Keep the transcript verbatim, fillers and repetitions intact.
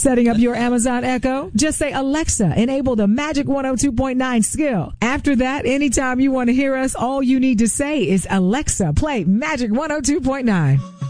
Setting up your Amazon Echo? Just say, Alexa, enable the Magic one oh two point nine skill. After that, anytime you want to hear us, all you need to say is, Alexa, play Magic one oh two point nine.